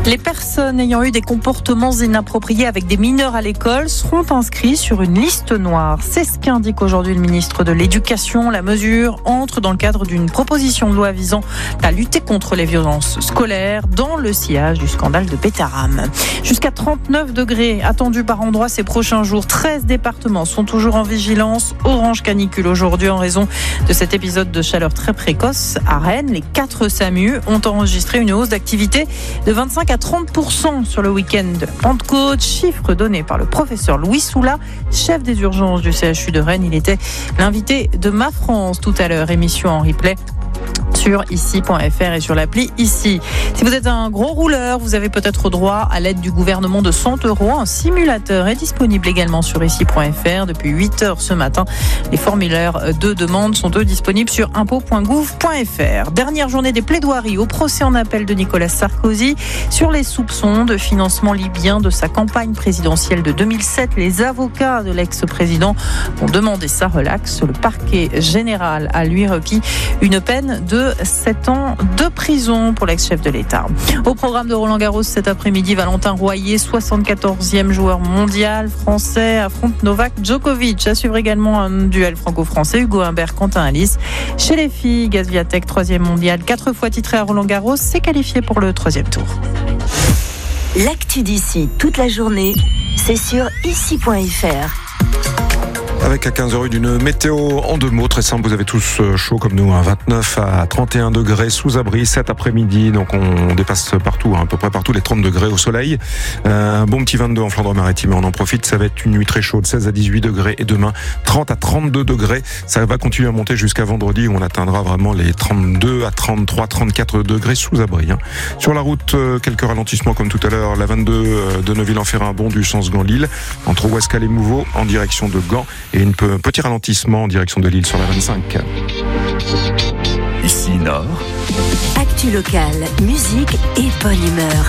Les personnes ayant eu des comportements inappropriés avec des mineurs à l'école seront inscrits sur une liste noire. C'est ce qu'indique aujourd'hui le ministre de l'Éducation. La mesure entre dans le cadre d'une proposition de loi visant à lutter contre les violences scolaires dans le sillage du scandale de Pétaram. Jusqu'à 39 degrés attendus par endroit ces prochains jours. 13 départements sont toujours en vigilance orange canicule aujourd'hui en raison de cet épisode de chaleur très précoce. À Rennes, les 4 SAMU ont enregistré une hausse d'activité de 25 à 30% sur le week-end de Pentecôte, chiffre donné par le professeur Louis Soula, chef des urgences du CHU de Rennes. Il était l'invité de Ma France tout à l'heure, émission en replay sur ici.fr et sur l'appli Ici. Si vous êtes un gros rouleur, vous avez peut-être droit à l'aide du gouvernement de 100 €. Un simulateur est disponible également sur ici.fr depuis 8h ce matin. Les formulaires de demande sont eux disponibles sur impôts.gouv.fr. Dernière journée des plaidoiries au procès en appel de Nicolas Sarkozy sur les soupçons de financement libyen de sa campagne présidentielle de 2007. Les avocats de l'ex-président ont demandé sa relaxe. Le parquet général a lui requis une peine de 7 ans de prison pour l'ex-chef de l'État. Au programme de Roland-Garros cet après-midi, Valentin Royer, 74e joueur mondial français, affronte Novak Djokovic. À suivre également un duel franco-français, Hugo Humbert, Quentin Alice. Chez les filles, Gaz Viatek, 3e mondial, 4 fois titré à Roland-Garros, s'est qualifié pour le 3e tour. L'actu d'ici toute la journée, c'est sur ici.fr. Avec à 15h une météo en 2 mots, très simple, vous avez tous chaud comme nous, 29 à 31 degrés sous abri cet après-midi, donc on dépasse partout, à peu près partout les 30 degrés au soleil. Un bon petit 22 en Flandre-Maritime, on en profite, ça va être une nuit très chaude, 16 à 18 degrés et demain 30 à 32 degrés. Ça va continuer à monter jusqu'à vendredi où on atteindra vraiment les 32 à 33, 34 degrés sous abri. Sur la route, quelques ralentissements comme tout à l'heure, la 22 de Neuville-en-Ferrain, Bondu, sens Gand-Lille, entre Ouescal et Mouveau en direction de Gand. Et un petit ralentissement en direction de Lille sur la 25. Ici Nord. Actu locale, musique et bonne humeur.